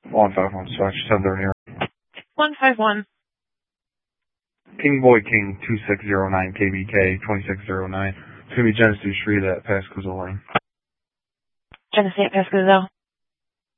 151 slash 730. 151. King Boy King 2609 KBK 2609. It's going to be Genesee Street at Pascuzo Lane. Genesee at Pascuzo.